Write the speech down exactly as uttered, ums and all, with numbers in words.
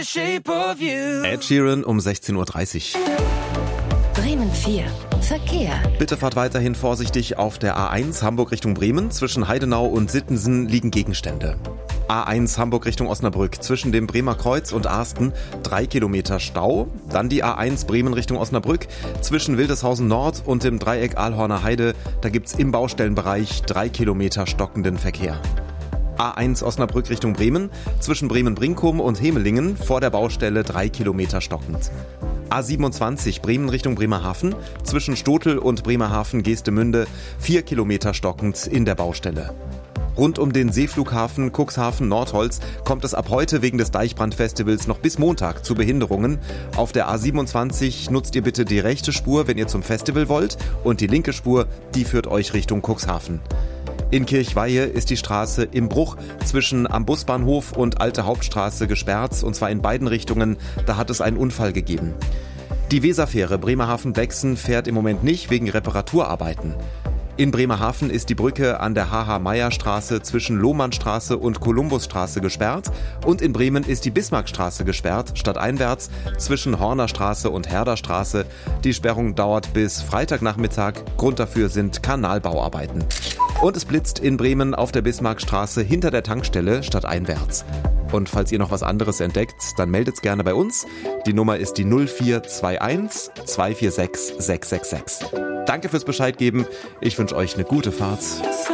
Ed Sheeran um sechzehn Uhr dreißig. Bremen vier. Verkehr. Bitte fahrt weiterhin vorsichtig auf der A eins Hamburg Richtung Bremen. Zwischen Heidenau und Sittensen liegen Gegenstände. A eins Hamburg Richtung Osnabrück. Zwischen dem Bremer Kreuz und Arsten drei Kilometer Stau. Dann die A eins Bremen Richtung Osnabrück. Zwischen Wildeshausen Nord und dem Dreieck Aalhorner Heide. Da gibt's im Baustellenbereich drei Kilometer stockenden Verkehr. A eins Osnabrück Richtung Bremen. Zwischen Bremen-Brinkum und Hemelingen vor der Baustelle drei Kilometer stockend. A siebenundzwanzig Bremen Richtung Bremerhaven, zwischen Stotel und Bremerhaven-Geestemünde vier Kilometer stockend in der Baustelle. Rund um den Seeflughafen Cuxhaven-Nordholz kommt es ab heute wegen des Deichbrandfestivals noch bis Montag zu Behinderungen. Auf der A siebenundzwanzig nutzt ihr bitte die rechte Spur, wenn ihr zum Festival wollt, und die linke Spur, die führt euch Richtung Cuxhaven. In Kirchweihe ist die Straße im Bruch zwischen am Busbahnhof und Alte Hauptstraße gesperrt, und zwar in beiden Richtungen. Da hat es einen Unfall gegeben. Die Weserfähre Bremerhaven-Bexen fährt im Moment nicht wegen Reparaturarbeiten. In Bremerhaven ist die Brücke an der H H-Meyer-Straße zwischen Lohmannstraße und Kolumbusstraße gesperrt, und in Bremen ist die Bismarckstraße gesperrt, stadteinwärts zwischen Hornerstraße und Herderstraße. Die Sperrung dauert bis Freitagnachmittag. Grund dafür sind Kanalbauarbeiten. Und es blitzt in Bremen auf der Bismarckstraße hinter der Tankstelle stadteinwärts. Und falls ihr noch was anderes entdeckt, dann meldet's gerne bei uns. Die Nummer ist die null vier zwei eins zwei vier sechs sechs sechs sechs. Danke fürs Bescheid geben. Ich wünsche euch eine gute Fahrt.